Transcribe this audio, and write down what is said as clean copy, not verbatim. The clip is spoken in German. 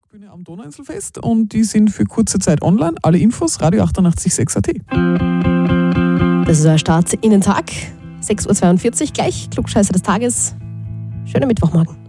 Bühne am Donauinselfest und die sind für kurze Zeit online. Alle Infos Radio 88.6 AT. Das ist euer Start in den Tag. 6.42 Uhr, gleich Klugscheißer des Tages. Schönen Mittwochmorgen.